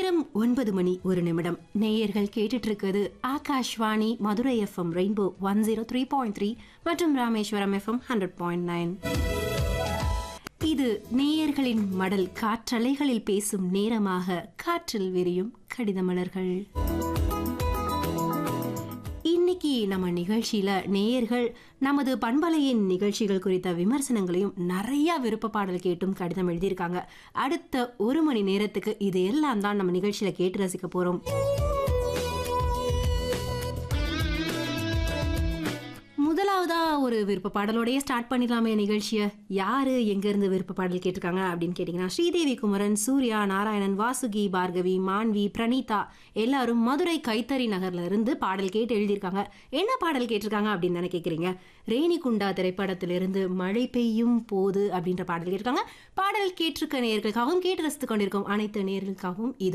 நேரம் 9 மணி 1 நிமிடம். நேயர்கள் கேட்டுட்டு இருக்குது ஆகாஷ்வாணி மதுரை எஃப்எம் ரெயின்போ 103.3 மற்றும் ராமேஸ்வரம் எஃப்எம் 100.9. இது நேயர்களின் மடல் காற்றலைகளில் பேசும் நேரமாக காற்றில் விரியும் கடிதமலர்கள். இன்னைக்கு நம்ம நிகழ்ச்சியில நேயர்கள் நமது பண்பலையின் நிகழ்ச்சிகள் குறித்த விமர்சனங்களையும் நிறைய விருப்ப பாடல் கேட்டும் கடிதம் எழுதியிருக்காங்க. அடுத்த 1 மணி நேரத்துக்கு இது எல்லாம் தான் நம்ம நிகழ்ச்சியில கேட்டு ரசிக்க போறோம். முதலாவதா ஒரு விருப்ப பாடலோடய ஸ்டார்ட் பண்ணிடலாமே நிகழ்ச்சியை. யாரு எங்க இருந்து விருப்ப பாடல் கேட்டிருக்காங்க அப்படின்னு கேட்டீங்கன்னா, ஸ்ரீதேவி குமரன், சூர்யா, நாராயணன், வாசுகி, பார்கவி, மான்வி, பிரணீதா எல்லாரும் மதுரை கைத்தறி நகர்ல இருந்து பாடல் கேட்டு எழுதியிருக்காங்க. என்ன பாடல் கேட்டிருக்காங்க அப்படின்னு தானே கேட்குறீங்க. ரேணிகுண்டா திரைப்படத்திலிருந்து மழை பெய்யும் போது அப்படின்ற பாடல் கேட்டிருக்காங்க. பாடல் கேட்டிருக்க நேயர்களுக்காகவும் கேட்டு ரசித்துக் கொண்டிருக்கும் அனைத்து நேயர்களுக்காகவும் இது